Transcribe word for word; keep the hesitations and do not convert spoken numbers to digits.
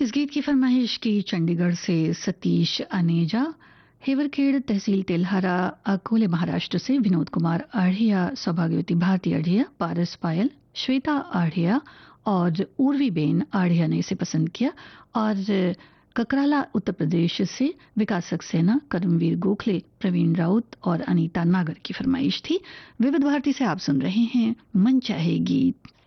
इस गीत की फरमाइश की चंडीगढ़ से सतीश अनेजा, हेवरखेड़ तहसील तेल्हारा अकोले महाराष्ट्र से विनोद कुमार आढ़िया, सौभाग्यवती भारती आढ़िया, पारस पायल, श्वेता आढ़िया और उर्वी बेन आढ़िया ने इसे पसंद किया। और ककराला उत्तर प्रदेश से विकास सक्सेना, करमवीर गोखले, प्रवीण राउत और अनीता नागर की फरमाइश थी। विविध भारती से आप सुन रहे हैं मन चाहे गीत।